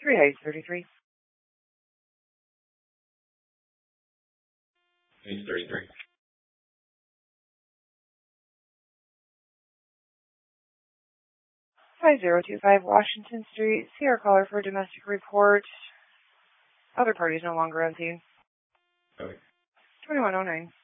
3 Heights 33. Heights 33. 5025 Washington Street. Sierra caller for a domestic report. Other parties no longer on scene. Okay. 2109.